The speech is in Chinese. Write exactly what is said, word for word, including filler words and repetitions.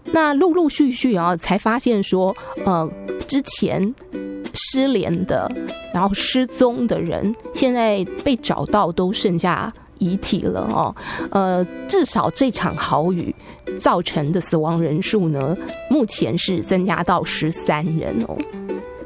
那陆陆续续啊，才发现说，呃，之前失联的，然后失踪的人，现在被找到都剩下遗体了哦。呃，至少这场豪雨造成的死亡人数呢，目前是增加到十三人哦。